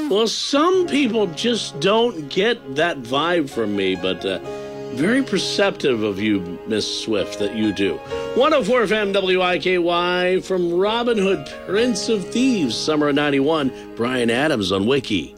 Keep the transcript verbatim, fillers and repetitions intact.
Well, some people just don't get that vibe from me, but uh, very perceptive of you, Miss Swift, that you do. one oh four F M W I K Y from Robin Hood, Prince of Thieves, Summer of ninety-one, Bryan Adams on Wiki.